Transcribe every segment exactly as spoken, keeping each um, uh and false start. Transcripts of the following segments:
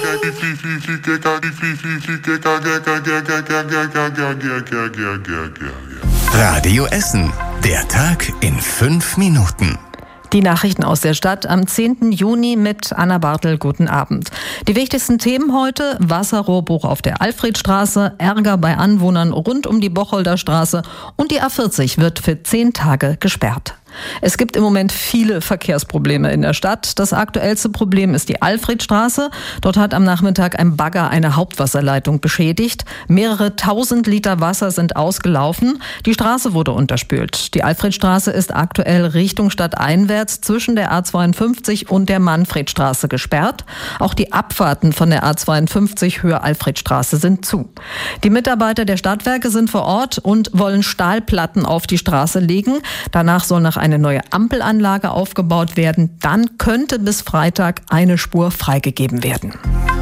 Radio Essen. Der Tag in fünf Minuten. Die Nachrichten aus der Stadt am zehnten Juni mit Anna Bartel. Guten Abend. Die wichtigsten Themen heute: Wasserrohrbruch auf der Alfredstraße, Ärger bei Anwohnern rund um die Bocholder Straße und die A vierzig wird für zehn Tage gesperrt. Es gibt im Moment viele Verkehrsprobleme in der Stadt. Das aktuellste Problem ist die Alfredstraße. Dort hat am Nachmittag ein Bagger eine Hauptwasserleitung beschädigt. Mehrere tausend Liter Wasser sind ausgelaufen. Die Straße wurde unterspült. Die Alfredstraße ist aktuell Richtung stadteinwärts zwischen der A zweiundfünfzig und der Manfredstraße gesperrt. Auch die Abfahrten von der A zweiundfünfzig Höhe Alfredstraße sind zu. Die Mitarbeiter der Stadtwerke sind vor Ort und wollen Stahlplatten auf die Straße legen. Danach soll nach eine neue Ampelanlage aufgebaut werden. Dann könnte bis Freitag eine Spur freigegeben werden.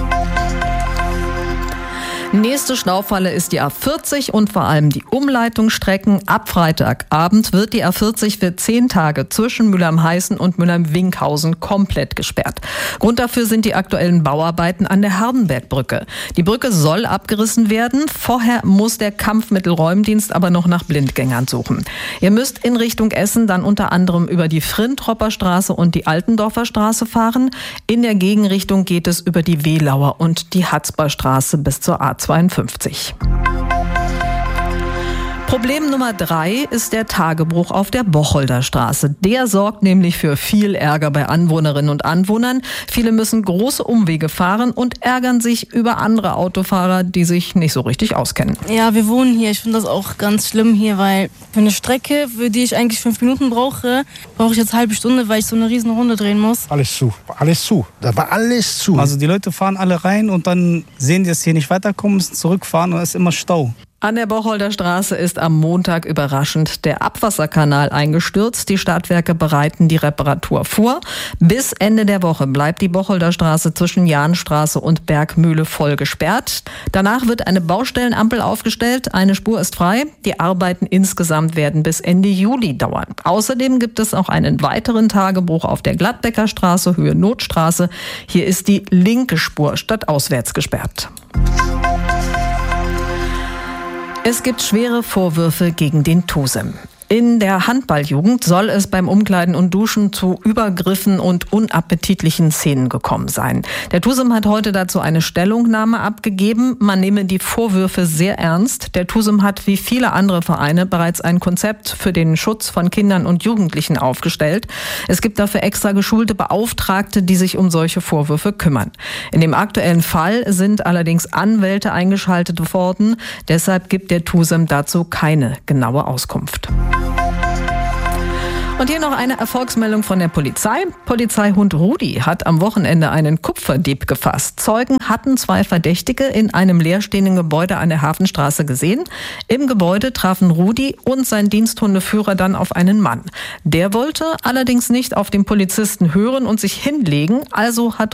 Nächste Staufalle ist die A vierzig und vor allem die Umleitungsstrecken. Ab Freitagabend wird die A vierzig für zehn Tage zwischen Mülheim-Heißen und Mülheim-Winkhausen komplett gesperrt. Grund dafür sind die aktuellen Bauarbeiten an der Hardenbergbrücke. Die Brücke soll abgerissen werden. Vorher muss der Kampfmittelräumdienst aber noch nach Blindgängern suchen. Ihr müsst in Richtung Essen dann unter anderem über die Frintropper Straße und die Altendorfer Straße fahren. In der Gegenrichtung geht es über die Wehlauer und die Hatzber Straße bis zur A zweiundfünfzig. Problem Nummer drei ist der Tagebruch auf der Bocholder Straße. Der sorgt nämlich für viel Ärger bei Anwohnerinnen und Anwohnern. Viele müssen große Umwege fahren und ärgern sich über andere Autofahrer, die sich nicht so richtig auskennen. Ja, wir wohnen hier. Ich finde das auch ganz schlimm hier, weil für eine Strecke, für die ich eigentlich fünf Minuten brauche, brauche ich jetzt eine halbe Stunde, weil ich so eine riesen Runde drehen muss. Alles zu, alles zu. Da war alles zu. Also die Leute fahren alle rein und dann sehen die, dass hier nicht weiterkommen, müssen zurückfahren und es ist immer Stau. An der Bocholder Straße ist am Montag überraschend der Abwasserkanal eingestürzt. Die Stadtwerke bereiten die Reparatur vor. Bis Ende der Woche bleibt die Bocholder Straße zwischen Jahnstraße und Bergmühle voll gesperrt. Danach wird eine Baustellenampel aufgestellt. Eine Spur ist frei. Die Arbeiten insgesamt werden bis Ende Juli dauern. Außerdem gibt es auch einen weiteren Tagebruch auf der Gladbecker Straße, Höhe Notstraße. Hier ist die linke Spur stadtauswärts gesperrt. Es gibt schwere Vorwürfe gegen den TUSEM. In der Handballjugend soll es beim Umkleiden und Duschen zu Übergriffen und unappetitlichen Szenen gekommen sein. Der TUSEM hat heute dazu eine Stellungnahme abgegeben. Man nehme die Vorwürfe sehr ernst. Der TUSEM hat wie viele andere Vereine bereits ein Konzept für den Schutz von Kindern und Jugendlichen aufgestellt. Es gibt dafür extra geschulte Beauftragte, die sich um solche Vorwürfe kümmern. In dem aktuellen Fall sind allerdings Anwälte eingeschaltet worden. Deshalb gibt der TUSEM dazu keine genaue Auskunft. Und hier noch eine Erfolgsmeldung von der Polizei. Polizeihund Rudi hat am Wochenende einen Kupferdieb gefasst. Zeugen hatten zwei Verdächtige in einem leerstehenden Gebäude an der Hafenstraße gesehen. Im Gebäude trafen Rudi und sein Diensthundeführer dann auf einen Mann. Der wollte allerdings nicht auf den Polizisten hören und sich hinlegen, also hat